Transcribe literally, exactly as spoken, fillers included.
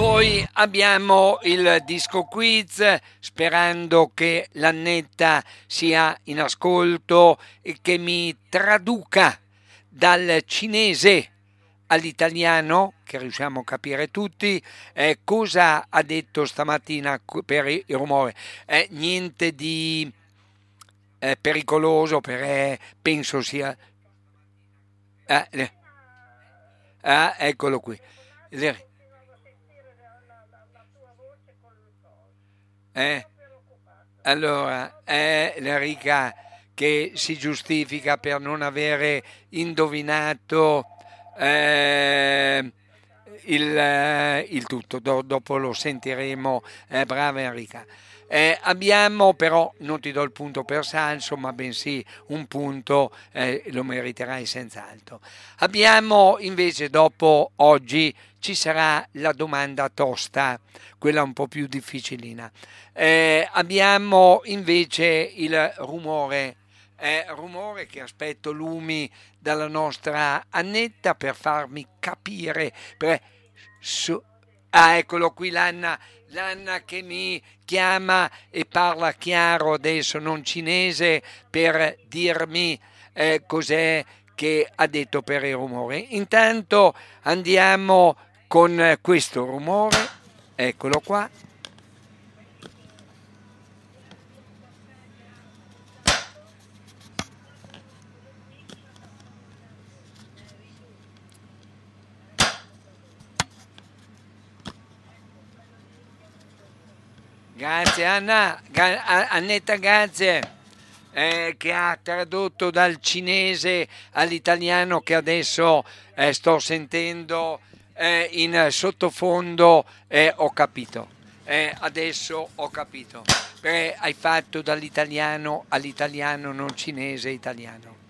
Poi abbiamo il disco quiz, sperando che l'Annetta sia in ascolto e che mi traduca dal cinese all'italiano, che riusciamo a capire tutti, eh, cosa ha detto stamattina per il rumore. Eh, niente di eh, pericoloso, perché penso sia... eh, eh, ah, eccolo qui. Le- eh, allora, è l'Enrica che si giustifica per non avere indovinato eh, il, eh, il tutto. Do- dopo lo sentiremo. Eh, brava Enrica. Eh, abbiamo però, non ti do il punto per Salso, ma bensì un punto eh, lo meriterai senz'altro. Abbiamo invece, dopo oggi, ci sarà la domanda tosta, quella un po' più difficilina. Eh, abbiamo invece il rumore, eh, rumore che aspetto lumi dalla nostra Annetta per farmi capire. Per, su- ah, eccolo qui l'Anna, l'Anna che mi chiama e parla chiaro adesso, non cinese, per dirmi eh, cos'è che ha detto per il rumore. Intanto andiamo con questo rumore, eccolo qua. Grazie Anna, Ga- A- Annetta, grazie, eh, che ha tradotto dal cinese all'italiano che adesso eh, sto sentendo eh, in sottofondo. Eh, ho capito. Eh, adesso ho capito. Eh, hai fatto dall'italiano all'italiano, non cinese italiano.